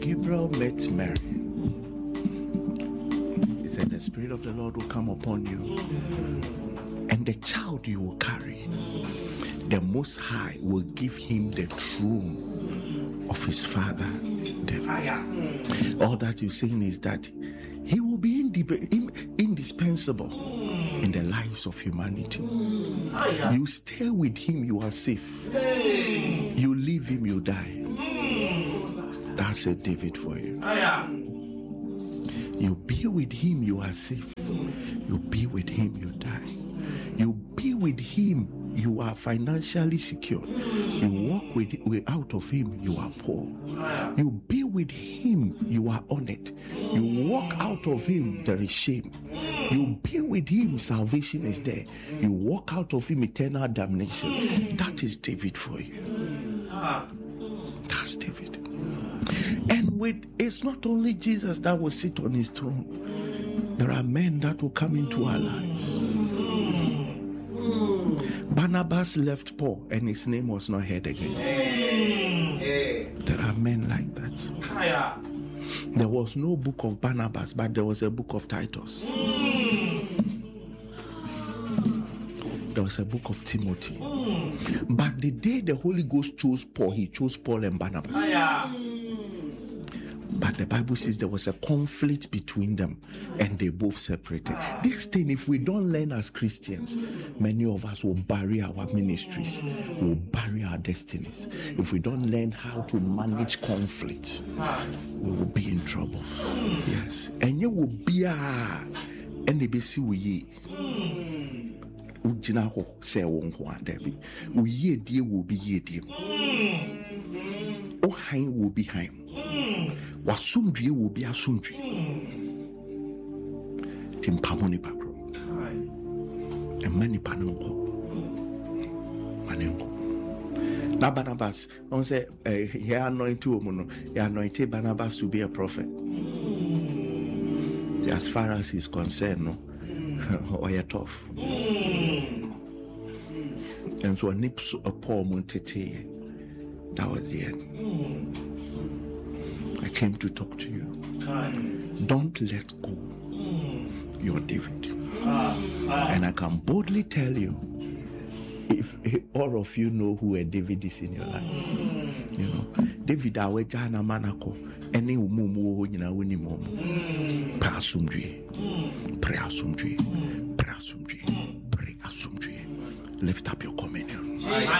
Gabriel met Mary, he said, the Spirit of the Lord will come upon you, and the child you will carry, the Most High will give him the throne of his father David. All that you're saying is that he will be indispensable in the lives of humanity. You stay with him, you are safe. You leave him, you die. That's a David for you. You be with him, you are safe. You be with him, you die. You be with him, you are financially secure. You walk out of him, you are poor. You be with him, you are honored. You walk out of him, there is shame. You be with him, salvation is there. You walk out of him, eternal damnation. That is David for you. That's David. And it's not only Jesus that will sit on his throne. There are men that will come into our lives. Barnabas left Paul and his name was not heard again. There are men like that. There was no book of Barnabas, but there was a book of Titus. There was a book of Timothy. But the day the Holy Ghost chose Paul, he chose Paul and Barnabas. But the Bible says there was a conflict between them and they both separated. This thing, if we don't learn as Christians, many of us will bury our ministries, will bury our destinies. If we don't learn how to manage conflict, we will be in trouble. Yes. And you will be and they be see we Ujina ho se wonho adabi. Uye die will be ye die. O hein will be hein. Wasundri will be asundri. Timpamoni papro. And many panonko. Manenko. Now Barnabas, don't say he anointed woman, he anointed Barnabas to be a prophet. As far as he's concerned, no. Or you're tough. And so a nips a poor Montete. That was the end. I came to talk to you. Don't let go. You're David. And I can boldly tell you, if all of you know who a David is in your life. You know, David awejana manako ene umumu nyina woni mom. Prasumdwe. Lift up your communion.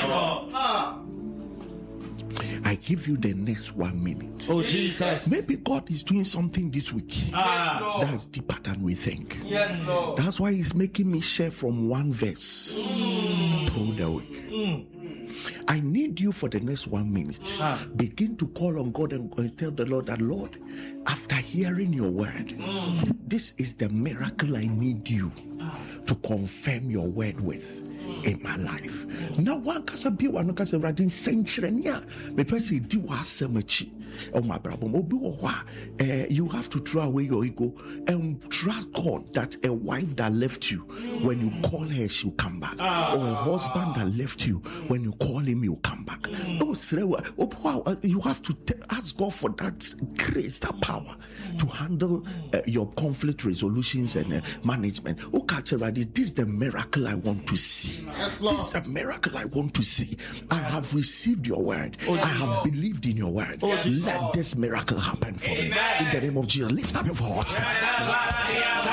I give you the next 1 minute. Oh, Jesus. Maybe God is doing something this week that's deeper than we think. Yes, Lord. That's why He's making me share from one verse through the week. I need you for the next 1 minute. Begin to call on God and tell the Lord that, Lord, after hearing your word, this is the miracle I need you to confirm your word with in my life. Now one can be one can say radin century me person di wa semachi oh my brother you have to throw away your ego and trust God that a wife that left you, when you call her she'll come back, or a husband that left you, when you call him he'll come back. You have to ask God for that grace, that power to handle your conflict resolutions and management. This is the miracle I want to see. Yes, Lord. This is the miracle I want to see. I have received your word. I have believed in your word. Let this miracle happen for me. In the name of Jesus, lift up your voice.